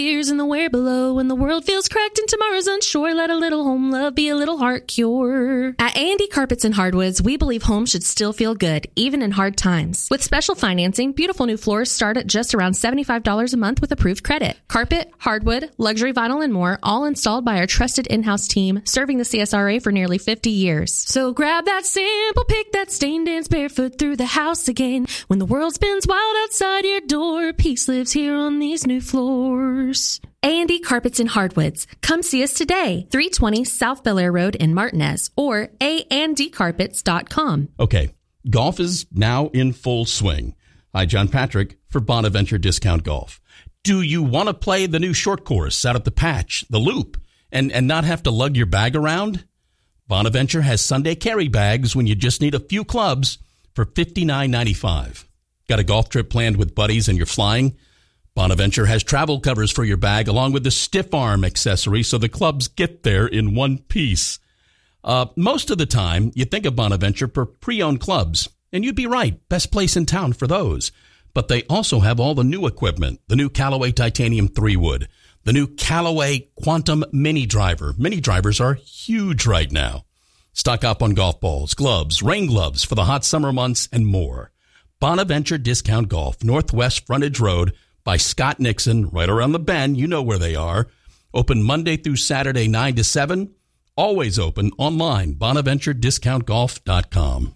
Years in the where below, when the world feels cracked and tomorrow's unsure, let a little home love be a little heart cure. At A&D Carpets and Hardwoods, we believe home should still feel good, even in hard times. With special financing, beautiful new floors start at just around $75 a month with approved credit. Carpet, hardwood, luxury vinyl, and more, all installed by our trusted in-house team, serving the CSRA for nearly 50 years. So grab that sample, pick that stain, dance barefoot through the house again. When the world spins wild outside your door, peace lives here on these new floors. A&D Carpets and Hardwoods. Come see us today, 320 South Bel Air Road in Martinez, or andcarpets.com. Okay, golf is now in full swing. Hi, John Patrick for Bonaventure Discount Golf. Do you want to play the new short course out at the Patch, the Loop, and not have to lug your bag around? Bonaventure has Sunday carry bags when you just need a few clubs for $59.95. Got a golf trip planned with buddies and you're flying? Bonaventure has travel covers for your bag along with the stiff arm accessory so the clubs get there in one piece. Most of the time, you think of Bonaventure for pre-owned clubs, and you'd be right. Best place in town for those. But they also have all the new equipment, the new Callaway Titanium 3-wood, the new Callaway Quantum Mini Driver. Mini drivers are huge right now. Stock up on golf balls, gloves, rain gloves for the hot summer months, and more. Bonaventure Discount Golf, Northwest Frontage Road, by Scott Nixon, right around the bend. You know where they are. Open Monday through Saturday, 9 to 7. Always open online, BonaventureDiscountGolf.com.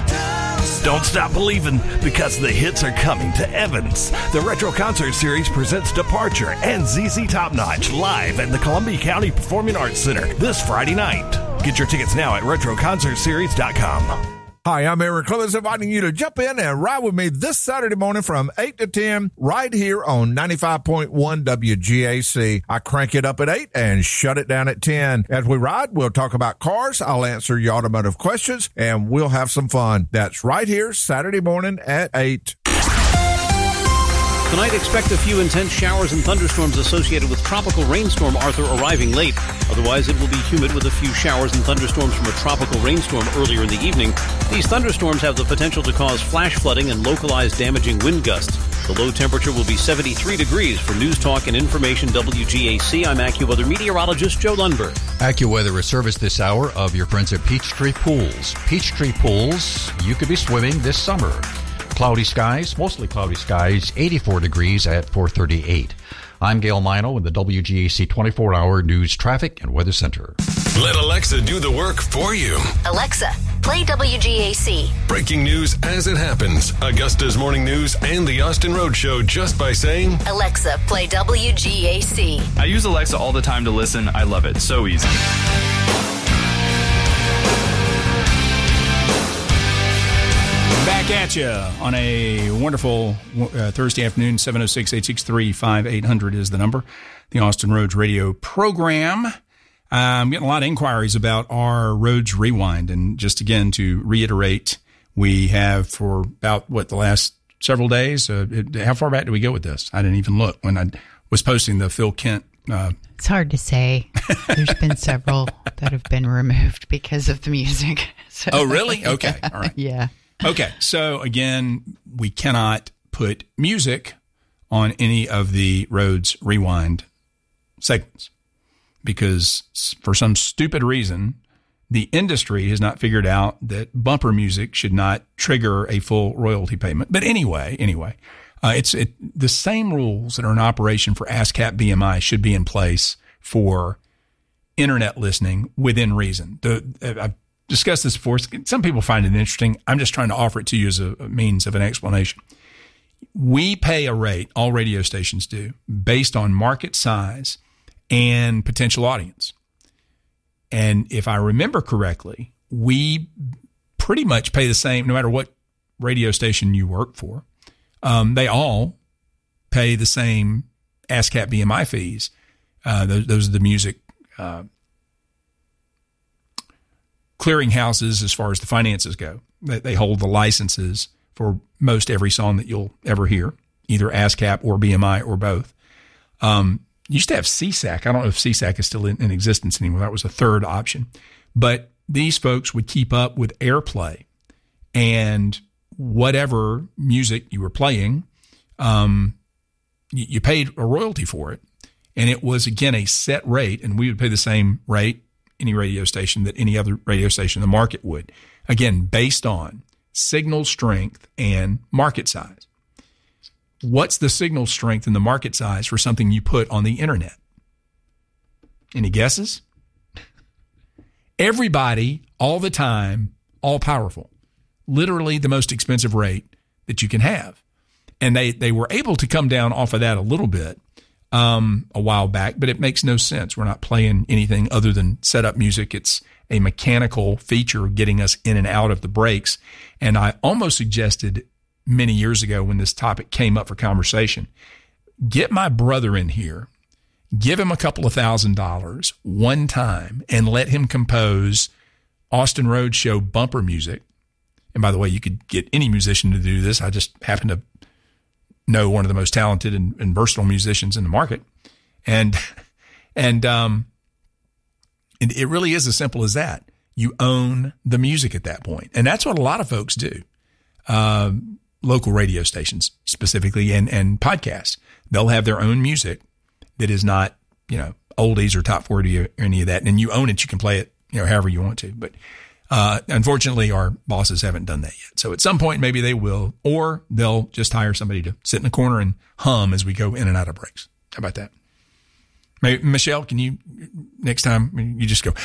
Don't stop believing, because the hits are coming to Evans. The Retro Concert Series presents Departure and ZZ Top Notch live at the Columbia County Performing Arts Center this Friday night. Get your tickets now at RetroConcertSeries.com. Hi, I'm Eric Clemens, inviting you to jump in and ride with me this Saturday morning from 8 to 10 right here on 95.1 WGAC. I crank it up at 8 and shut it down at 10. As we ride, we'll talk about cars, I'll answer your automotive questions, and we'll have some fun. That's right here Saturday morning at 8. Tonight, expect a few intense showers and thunderstorms associated with Tropical Rainstorm Arthur arriving late. Otherwise, it will be humid with a few showers and thunderstorms from a tropical rainstorm earlier in the evening. These thunderstorms have the potential to cause flash flooding and localized damaging wind gusts. The low temperature will be 73 degrees. For News Talk and Information WGAC, I'm AccuWeather meteorologist Joe Lundberg. AccuWeather is service this hour of your friends at Peachtree Pools. Peachtree Pools, you could be swimming this summer. Cloudy skies, mostly cloudy skies, 84 degrees at 4:38. I'm Gail Mino in the WGAC 24-hour News Traffic and Weather Center. Let Alexa do the work for you. Alexa, play WGAC. Breaking news as it happens. Augusta's Morning News and the Austin Road Show just by saying, Alexa, play WGAC. I use Alexa all the time to listen. I love it. So easy. Back at you on a wonderful Thursday afternoon. 706-863-5800 is the number. The Austin Roads radio program. I'm getting a lot of inquiries about our Roads Rewind. And just again, to reiterate, we have for about, the last several days? How far back do we go with this? I didn't even look when I was posting the Phil Kent. It's hard to say. There's been several that have been removed because of the music. So, oh, really? Okay. All right. Yeah. Okay, so again, we cannot put music on any of the Roads Rewind segments because for some stupid reason, the industry has not figured out that bumper music should not trigger a full royalty payment. But anyway, it's the same rules that are in operation for ASCAP BMI should be in place for internet listening within reason. I've discussed this before. Some people find it interesting. I'm just trying to offer it to you as a means of an explanation. We pay a rate, all radio stations do, based on market size and potential audience. And if I remember correctly, we pretty much pay the same no matter what radio station you work for. They all pay the same ASCAP BMI fees. Those are the music clearinghouses as far as the finances go. They hold the licenses for most every song that you'll ever hear, either ASCAP or BMI or both. You used to have CSAC. I don't know if CSAC is still in existence anymore. That was a third option. But these folks would keep up with airplay, and whatever music you were playing, you paid a royalty for it. And it was, again, a set rate, and we would pay the same rate, any radio station, that any other radio station in the market would. Again, based on signal strength and market size. What's the signal strength and the market size for something you put on the internet? Any guesses? Everybody, all the time, all powerful. Literally the most expensive rate that you can have. And they were able to come down off of that a little bit a while back, but it makes no sense. We're not playing anything other than setup music. It's a mechanical feature getting us in and out of the breaks. And I almost suggested many years ago when this topic came up for conversation, get my brother in here, give him a couple of $1,000 one time, and let him compose Austin Road Show bumper music. And by the way, you could get any musician to do this. I just happen to know one of the most talented and versatile musicians in the market. And it really is as simple as that. You own the music at that point. And that's what a lot of folks do. Local radio stations specifically and podcasts. They'll have their own music that is not, oldies or top 40 or any of that. And you own it. You can play it, however you want to. But unfortunately, our bosses haven't done that yet. So at some point, maybe they will, or they'll just hire somebody to sit in the corner and hum as we go in and out of breaks. How about that? Maybe, Michelle, can you, next time, you just go,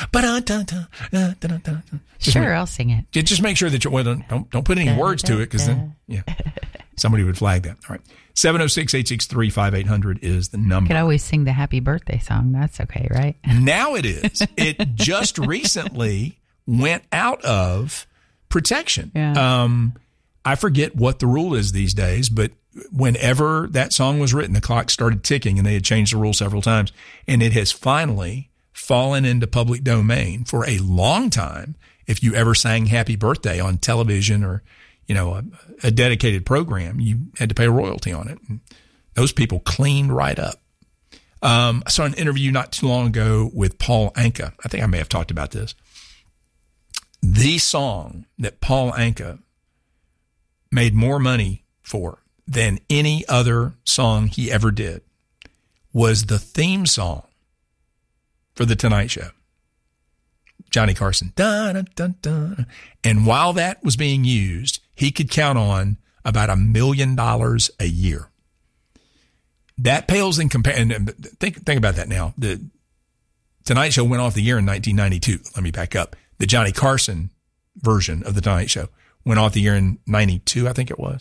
sure, I'll sing it. Just make sure that don't put any words to it, because then, somebody would flag that. All right. 706-863-5800 is the number. You could always sing the happy birthday song. That's okay, right? Now it is. It just recently went out of protection. Yeah. I forget what the rule is these days, but whenever that song was written, the clock started ticking, and they had changed the rule several times, and it has finally fallen into public domain. For a long time, if you ever sang Happy Birthday on television or, a dedicated program, you had to pay a royalty on it. And those people cleaned right up. I saw an interview not too long ago with Paul Anka. I think I may have talked about this. The song that Paul Anka made more money for than any other song he ever did was the theme song for The Tonight Show. Johnny Carson. Dun, dun, dun, dun. And while that was being used, he could count on about $1 million a year. That pales in comparison. Think about that now. The Tonight Show went off the air in 1992. Let me back up. The Johnny Carson version of The Tonight Show went off the air in 92, I think it was.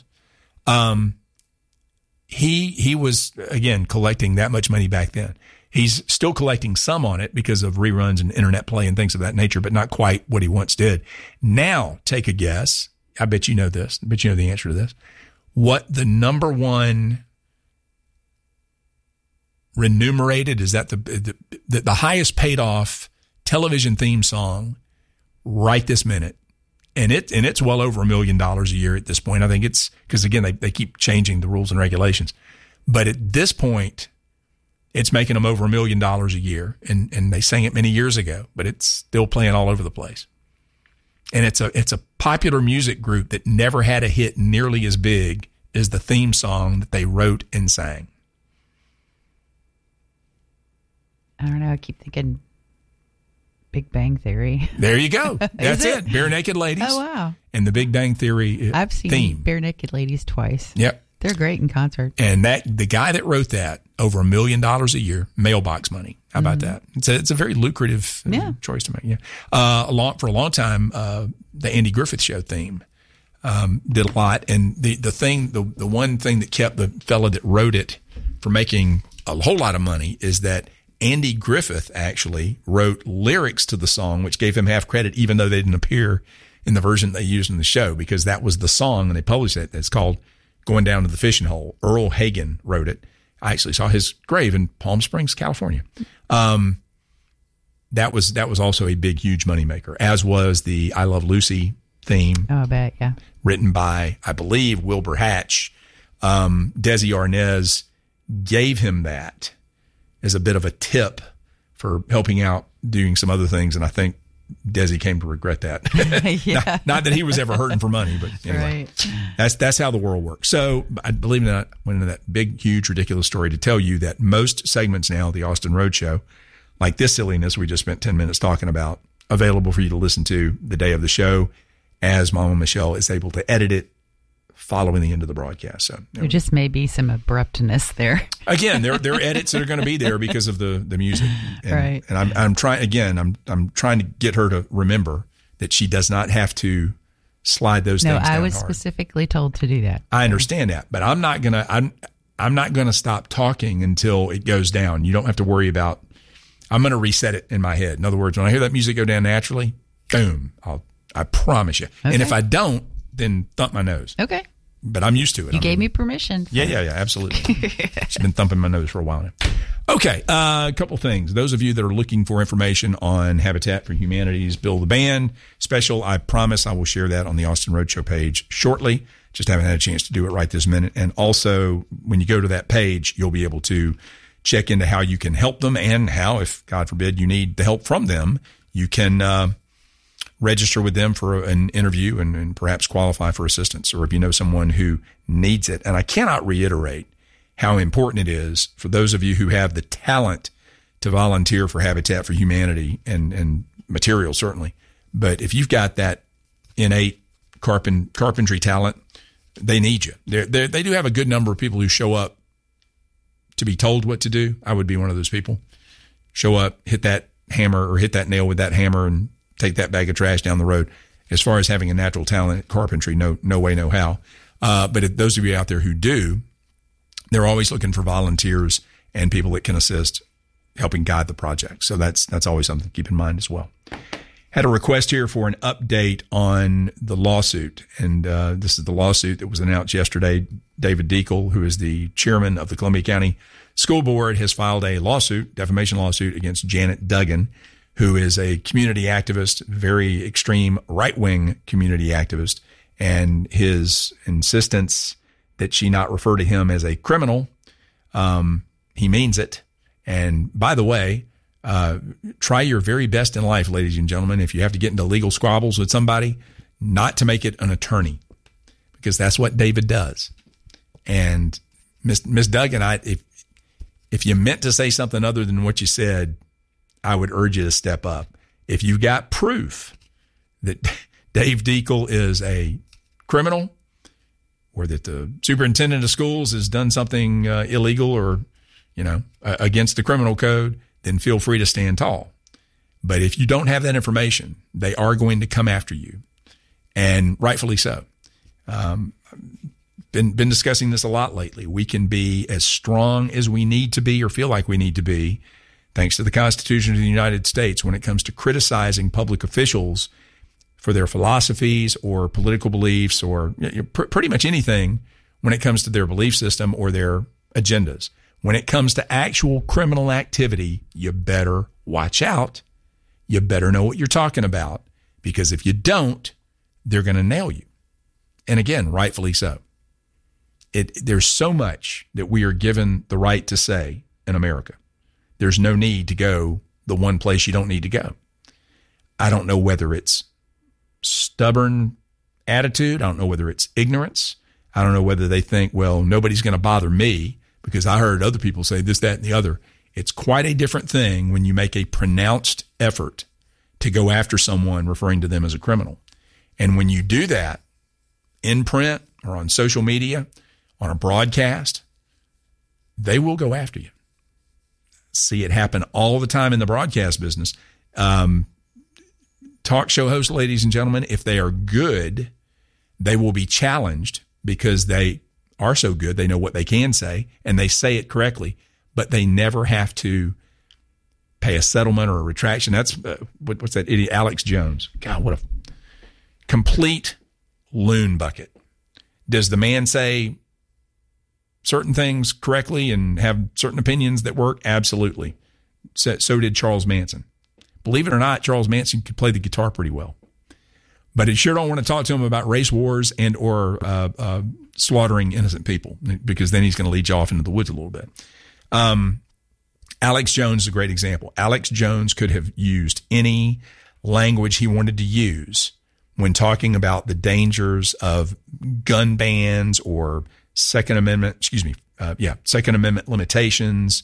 He was, again, collecting that much money back then. He's still collecting some on it because of reruns and internet play and things of that nature, but not quite what he once did. Now, take a guess. I bet you know this. I bet you know the answer to this. What the number one remunerated, is that the highest paid off television theme song right this minute? And it's well over $1 million a year at this point. I think it's because, again, they keep changing the rules and regulations. But at this point, it's making them over $1 million a year. And they sang it many years ago, but it's still playing all over the place. And it's a popular music group that never had a hit nearly as big as the theme song that they wrote and sang. I don't know. I keep thinking Big Bang Theory. There you go. That's it. Bare Naked Ladies. Oh, wow. And the Big Bang Theory I've seen theme. Bare Naked Ladies twice. Yep. They're great in concert. And the guy that wrote that, over $1 million a year, mailbox money. How about that? It's a very lucrative choice to make. Yeah. For a long time, the Andy Griffith Show theme did a lot. And the one thing that kept the fella that wrote it from making a whole lot of money is that Andy Griffith actually wrote lyrics to the song, which gave him half credit, even though they didn't appear in the version they used in the show, because that was the song and they published it. It's called Going Down to the Fishing Hole. Earl Hagen wrote it. I actually saw his grave in Palm Springs, California. That was also a big, huge moneymaker, as was the I Love Lucy theme. Oh, I bet, yeah. Written by, I believe, Wilbur Hatch. Desi Arnaz gave him that as a bit of a tip for helping out doing some other things. And I think Desi came to regret that. Yeah. Not that he was ever hurting for money, but anyway, that's how the world works. So I believe it or not, went into that big, huge, ridiculous story to tell you that most segments now of the Austin Road Show, like this silliness we just spent 10 minutes talking about, available for you to listen to the day of the show as Mama Michelle is able to edit it following the end of the broadcast. So there just may be some abruptness there. Again, there are edits that are going to be there because of the music. And, right. And I'm trying again. I'm trying to get her to remember that she does not have to slide those things down No, I was hard. specifically told to do that. I understand that, but I'm not gonna stop talking until it goes down. You don't have to worry about. I'm going to reset it in my head. In other words, when I hear that music go down naturally, boom, I promise you. Okay. And if I don't, then thump my nose. Okay. But I'm used to it. You gave me permission. So. Yeah, absolutely. She's been thumping my nose for a while now. Okay, a couple things. Those of you that are looking for information on Habitat for Humanity's Bill the Band special, I promise I will share that on the Austin Roadshow page shortly. Just haven't had a chance to do it right this minute. And also, when you go to that page, you'll be able to check into how you can help them and how, if God forbid you need the help from them, you can register with them for an interview and perhaps qualify for assistance, or if you know someone who needs it. And I cannot reiterate how important it is for those of you who have the talent to volunteer for Habitat for Humanity and material, certainly. But if you've got that innate carpentry talent, they need you. They do have a good number of people who show up to be told what to do. I would be one of those people. Show up, hit that hammer or hit that nail with that hammer and take that bag of trash down the road. As far as having a natural talent at carpentry, no way, no how. But those of you out there who do, they're always looking for volunteers and people that can assist helping guide the project. So that's always something to keep in mind as well. Had a request here for an update on the lawsuit. And this is the lawsuit that was announced yesterday. David Deacle, who is the chairman of the Columbia County School Board, has filed a lawsuit, defamation lawsuit against Janet Duggan, who is a community activist, very extreme right-wing community activist, and his insistence that she not refer to him as a criminal, he means it. And by the way, try your very best in life, ladies and gentlemen, if you have to get into legal squabbles with somebody, not to make it an attorney, because that's what David does. And Miss Duggan, if you meant to say something other than what you said, I would urge you to step up. If you've got proof that Dave Deacle is a criminal or that the superintendent of schools has done something illegal or, against the criminal code, then feel free to stand tall. But if you don't have that information, they are going to come after you, and rightfully so. Been discussing this a lot lately. We can be as strong as we need to be or feel like we need to be, thanks to the Constitution of the United States, when it comes to criticizing public officials for their philosophies or political beliefs or pretty much anything when it comes to their belief system or their agendas. When it comes to actual criminal activity, you better watch out. You better know what you're talking about, because if you don't, they're going to nail you. And again, rightfully so. There's so much that we are given the right to say in America. There's no need to go the one place you don't need to go. I don't know whether it's stubborn attitude. I don't know whether it's ignorance. I don't know whether they think, well, nobody's going to bother me because I heard other people say this, that, and the other. It's quite a different thing when you make a pronounced effort to go after someone referring to them as a criminal. And when you do that in print or on social media, on a broadcast, they will go after you. See it happen all the time in the broadcast business. Talk show hosts, ladies and gentlemen, if they are good, they will be challenged because they are so good. They know what they can say and they say it correctly, but they never have to pay a settlement or a retraction. That's what's that idiot, Alex Jones. God, what a complete loon bucket. Does the man say certain things correctly and have certain opinions that work? Absolutely. So did Charles Manson. Believe it or not, Charles Manson could play the guitar pretty well. But it sure don't want to talk to him about race wars and or slaughtering innocent people, because then he's going to lead you off into the woods a little bit. Alex Jones is a great example. Alex Jones could have used any language he wanted to use when talking about the dangers of gun bans or Second Amendment limitations,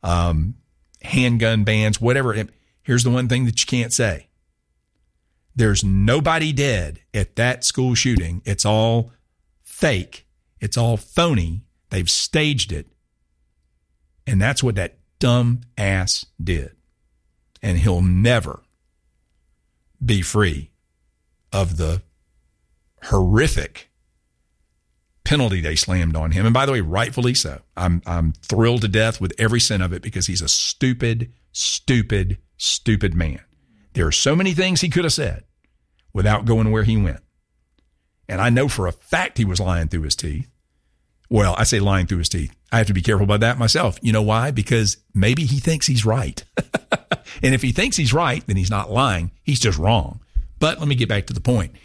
handgun bans, whatever. Here's the one thing that you can't say. There's nobody dead at that school shooting. It's all fake. It's all phony. They've staged it. And that's what that dumb ass did. And he'll never be free of the horrific penalty they slammed on him. And by the way, rightfully so. I'm thrilled to death with every cent of it because he's a stupid, stupid, stupid man. There are so many things he could have said without going where he went. And I know for a fact he was lying through his teeth. Well, I say lying through his teeth. I have to be careful about that myself. You know why? Because maybe he thinks he's right. And if he thinks he's right, then he's not lying. He's just wrong. But let me get back to the point.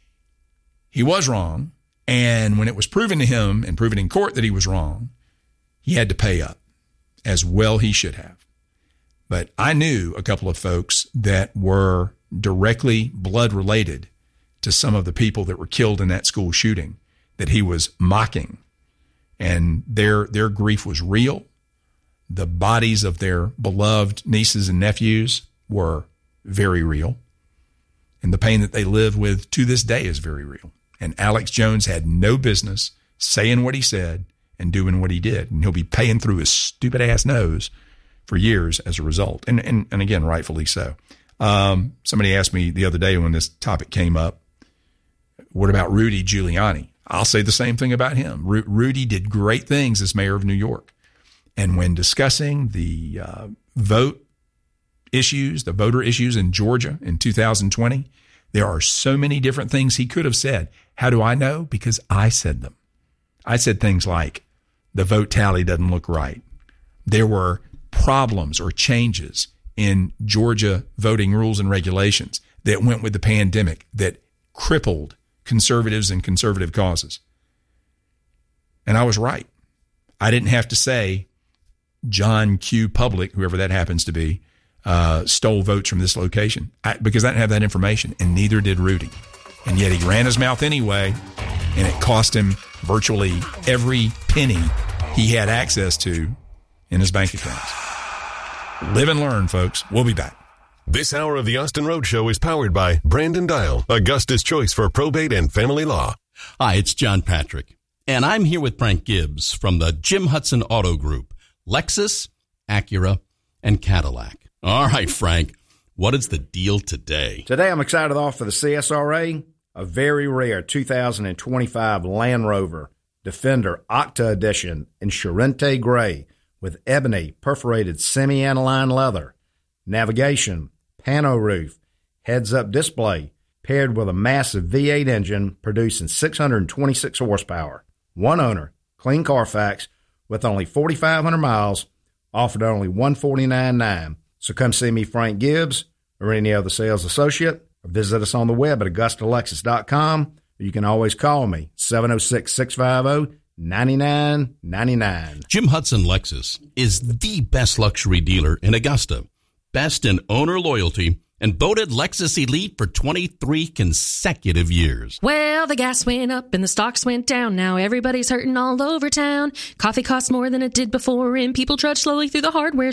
He was wrong. And when it was proven to him and proven in court that he was wrong, he had to pay up, as well he should have. But I knew a couple of folks that were directly blood related to some of the people that were killed in that school shooting that he was mocking. And their grief was real. The bodies of their beloved nieces and nephews were very real. And the pain that they live with to this day is very real. And Alex Jones had no business saying what he said and doing what he did. And he'll be paying through his stupid ass nose for years as a result. And again, rightfully so. Somebody asked me the other day when this topic came up, what about Rudy Giuliani? I'll say the same thing about him. Rudy did great things as mayor of New York. And when discussing the voter issues in Georgia in 2020, there are so many different things he could have said. How do I know? Because I said them. I said things like, the vote tally doesn't look right. There were problems or changes in Georgia voting rules and regulations that went with the pandemic that crippled conservatives and conservative causes. And I was right. I didn't have to say John Q. Public, whoever that happens to be, stole votes from this location because I didn't have that information, and neither did Rudy. And yet he ran his mouth anyway, and it cost him virtually every penny he had access to in his bank accounts. Live and learn, folks. We'll be back. This hour of the Austin Road Show is powered by Brandon Dial, Augusta's choice for probate and family law. Hi, it's John Patrick, and I'm here with Frank Gibbs from the Jim Hudson Auto Group, Lexus, Acura, and Cadillac. All right, Frank, what is the deal today? Today, I'm excited to offer the CSRA a very rare 2025 Land Rover Defender Octa Edition in Charente Gray with ebony perforated semi-aniline leather, navigation, pano roof, heads-up display, paired with a massive V8 engine producing 626 horsepower. One owner, clean Carfax, with only 4,500 miles, offered only $149,900. So come see me, Frank Gibbs, or any other sales associate, or visit us on the web at AugustaLexus.com. You can always call me, 706-650-9999. Jim Hudson Lexus is the best luxury dealer in Augusta. Best in owner loyalty and voted Lexus Elite for 23 consecutive years. Well, the gas went up and the stocks went down. Now everybody's hurting all over town. Coffee costs more than it did before, and people trudge slowly through the hardware